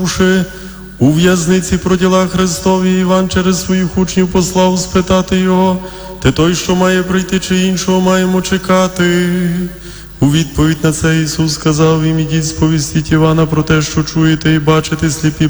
у в'язниці про діла Христові, Іван через своїх учнів послав спитати його: ти той, що має прийти, чи іншого маємо чекати? У відповідь на це Ісус сказав їм: ідіть, сповістіть Івана про те, що чуєте і бачите, сліпі